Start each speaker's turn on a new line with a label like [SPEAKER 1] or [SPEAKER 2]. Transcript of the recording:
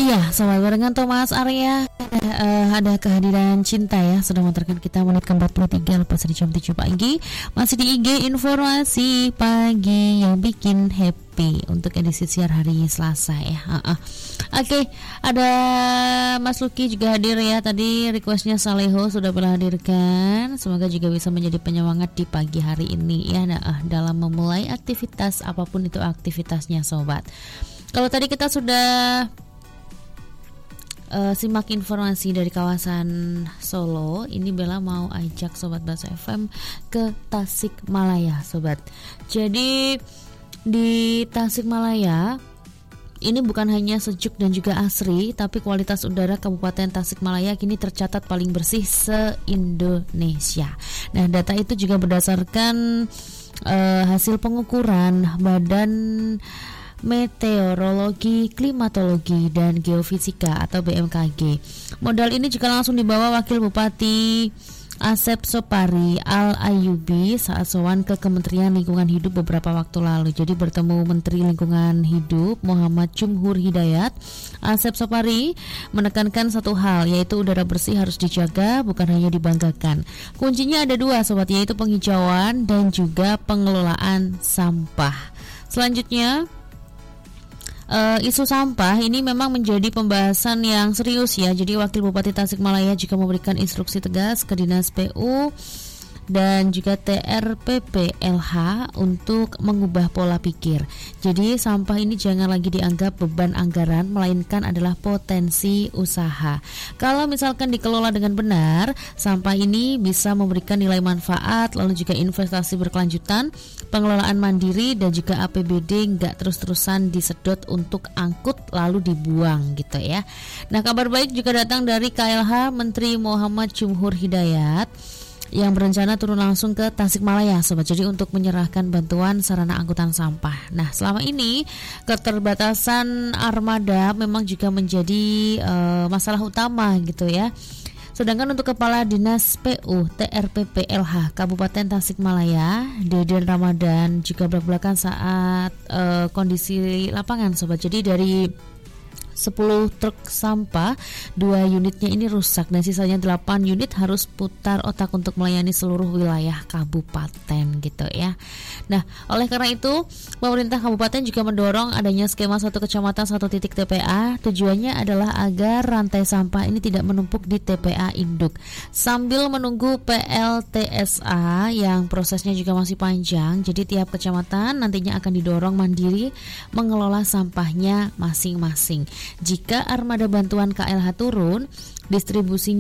[SPEAKER 1] Iya, sobat barengan Thomas Arya ada kehadiran cinta ya, sudah mengantarkan kita menit ke-43 lepas dari jam 7 pagi. Masih di IG Informasi Pagi yang bikin happy untuk edisi siar hari Selasa ya. Oke, ada Mas Luki juga hadir ya. Tadi requestnya Saleho sudah beliau hadirkan. Semoga juga bisa menjadi penyemangat di pagi hari ini ya, dalam memulai aktivitas apapun itu aktivitasnya sobat. Kalau tadi kita sudah simak informasi dari kawasan Solo, ini Bella mau ajak Sobat Baso FM ke Tasikmalaya sobat. Jadi di Tasikmalaya ini bukan hanya sejuk dan juga asri, tapi kualitas udara Kabupaten Tasikmalaya kini tercatat paling bersih se-Indonesia. Nah, data itu juga berdasarkan hasil pengukuran Badan Meteorologi, Klimatologi, dan Geofisika atau BMKG. Modal ini juga langsung dibawa Wakil Bupati Asep Sopari Al-Ayubi saat sowan ke Kementerian Lingkungan Hidup beberapa waktu lalu. Jadi bertemu Menteri Lingkungan Hidup Muhammad Jumhur Hidayat, Asep Sopari menekankan satu hal, yaitu udara bersih harus dijaga, bukan hanya dibanggakan. Kuncinya ada dua sobat, yaitu penghijauan dan juga pengelolaan sampah. Selanjutnya isu sampah ini memang menjadi pembahasan yang serius ya. Jadi Wakil Bupati Tasikmalaya juga memberikan instruksi tegas ke Dinas PU dan juga TRPP LH untuk mengubah pola pikir. Jadi sampah ini jangan lagi dianggap beban anggaran, melainkan adalah potensi usaha. Kalau misalkan dikelola dengan benar, sampah ini bisa memberikan nilai manfaat, lalu juga investasi berkelanjutan, pengelolaan mandiri, dan juga APBD nggak terus-terusan disedot untuk angkut lalu dibuang gitu ya. Nah, kabar baik juga datang dari KLH Menteri Muhammad Jumhur Hidayat yang berencana turun langsung ke Tasikmalaya sobat. Jadi untuk menyerahkan bantuan sarana angkutan sampah. Nah, selama ini keterbatasan armada memang juga menjadi masalah utama gitu ya. Sedangkan untuk Kepala Dinas PU TRPP LH Kabupaten Tasikmalaya, Deden Ramadan, juga belak-belakan saat kondisi lapangan sobat. Jadi dari 10 truk sampah, 2 unitnya ini rusak dan sisanya 8 unit harus putar otak untuk melayani seluruh wilayah kabupaten gitu ya. Nah, oleh karena itu pemerintah kabupaten juga mendorong adanya skema 1 kecamatan 1 titik TPA. Tujuannya adalah agar rantai sampah ini tidak menumpuk di TPA induk sambil menunggu PLTSA yang prosesnya juga masih panjang. Jadi tiap kecamatan nantinya akan didorong mandiri mengelola sampahnya masing-masing. Jika armada bantuan KLH turun, distribusinya